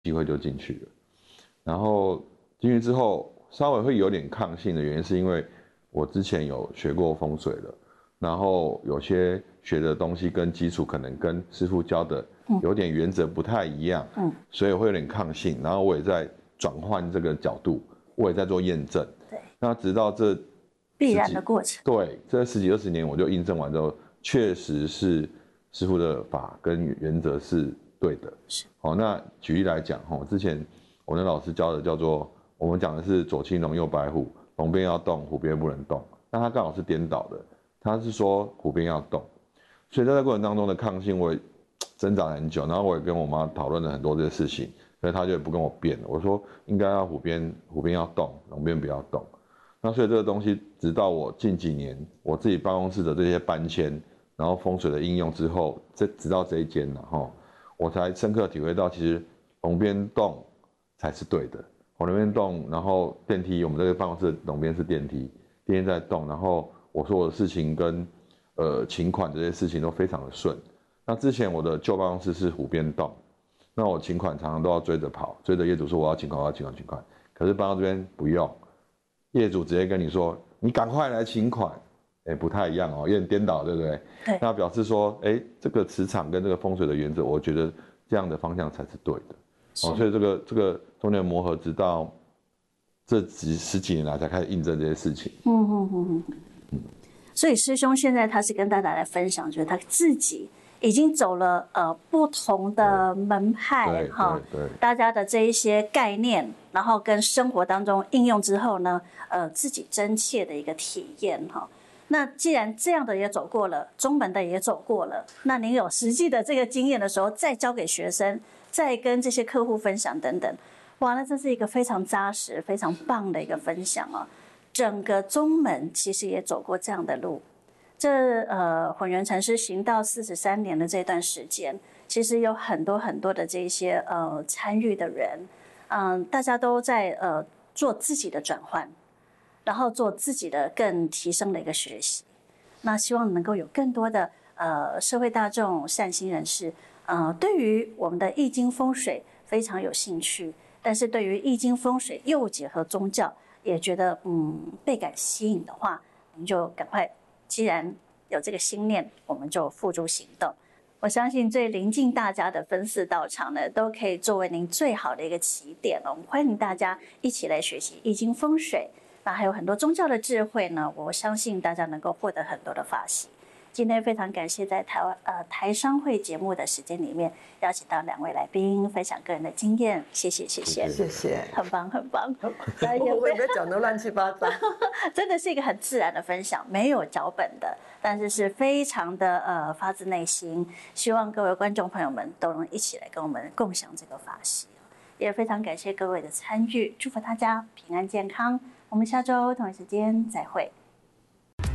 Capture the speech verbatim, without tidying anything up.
机会就进去了。然后进去之后，稍微会有点抗性的原因，是因为我之前有学过风水了，然后有些学的东西跟基础可能跟师傅教的有点原则不太一样，嗯，所以会有点抗性。然后我也在转换这个角度，我也在做验证。 对， 那直到这必然的过程。 对，这十几二十年，我就印证完之后，确实是师傅的法跟原则是对的。 是。 好，那举例来讲，哈，之前我的老师教的叫做，我们讲的是左青龙右白虎，龙边要动，虎边不能动。那他刚好是颠倒的，他是说虎边要动，所以在这过程当中的抗性，我也挣扎了很久，然后我也跟我妈讨论了很多这些事情，所以他就不跟我辩了。我说应该要虎边，虎边要动，龙边不要动。那所以这个东西，直到我近几年我自己办公室的这些搬迁，然后风水的应用之后，这直到这一间了哈，我才深刻体会到，其实龙边动才是对的。龙边动，然后电梯，我们这个办公室龙边是电梯，电梯在动，然后我说我的事情跟呃请款这些事情都非常的顺。那之前我的旧办公室是虎边动，那我请款常常都要追着跑，追着业主说我要请款，我要请款，请款。可是搬到这边不用，业主直接跟你说，你赶快来请款。哎，不太一样哦，有点颠倒，对不对？ 对。 那表示说，哎，这个磁场跟这个风水的原则，我觉得这样的方向才是对的。哦，所以这个这个中间磨合，直到这几十几年来才开始印证这些事情。 嗯嗯嗯嗯。所以师兄现在他是跟大家来分享，就是他自己已经走了呃不同的门派哈，大家的这一些概念，然后跟生活当中应用之后呢，呃自己真切的一个体验哈。那既然这样的也走过了，中门的也走过了，那您有实际的这个经验的时候，再教给学生，再跟这些客户分享等等，哇，那这是一个非常扎实、非常棒的一个分享啊！整个中门其实也走过这样的路，这呃混元禅师行道四十三年的这段时间，其实有很多很多的这些呃参与的人，嗯、呃，大家都在呃做自己的转换。然后做自己的更提升的一个学习，那希望能够有更多的呃社会大众善心人士，呃，对于我们的易经风水非常有兴趣，但是对于易经风水又结合宗教，也觉得嗯倍感吸引的话，您就赶快，既然有这个心念，我们就付诸行动。我相信最临近大家的分寺道场呢，都可以作为您最好的一个起点了。我们欢迎大家一起来学习易经风水。那还有很多宗教的智慧呢，我相信大家能够获得很多的法喜。今天非常感谢在台湾呃台商会节目的时间里面邀请到两位来宾分享个人的经验，谢谢谢谢谢谢， 很棒很棒。 我也没有讲得乱七八糟， 真的是一个很自然的分享，没有脚本的，但是是非常的呃发自内心。希望各位观众朋友们都能一起来跟我们共享这个法喜，也非常感谢各位的参与，祝福大家平安健康。我们下周同一时间再会。